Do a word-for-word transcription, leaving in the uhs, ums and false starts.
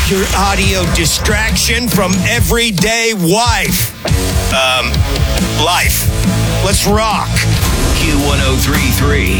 your audio distraction from everyday wife. Um, life. Let's rock. Q one oh three three.